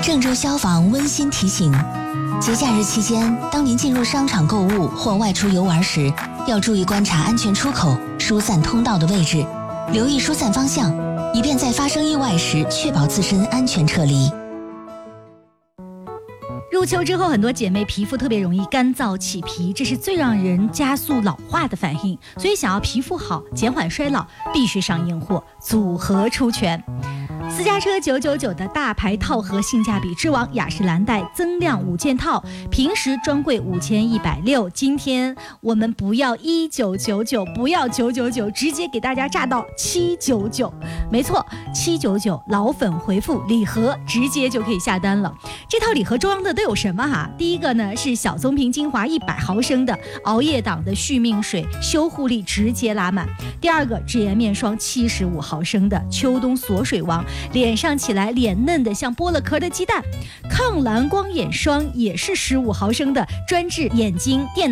郑州消防温馨提醒：节假日期间，当您进入商场购物或外出游玩时，要注意观察安全出口、疏散通道的位置，留意疏散方向，以便在发生意外时确保自身安全撤离。 入秋之后，很多姐妹皮肤特别容易干燥起皮，这是最让人加速老化的反应。所以想要皮肤好、减缓衰老，必须上硬货，组合出拳。私家车999的大牌套盒性价比之王雅诗兰黛增量5件套，平时专柜5160，今天我们不要1999，不要999，直接给大家炸到799。没错，799，老粉回复礼盒，直接就可以下单了。这套礼盒装的都有什么哈？第一个呢是小棕瓶精华100毫升的熬夜党的续命水，修护力直接拉满。第二个智颜面霜75毫升的秋冬锁水王，脸上起来脸嫩的像剥了壳的鸡蛋。抗蓝光眼霜也是15毫升的专治眼睛电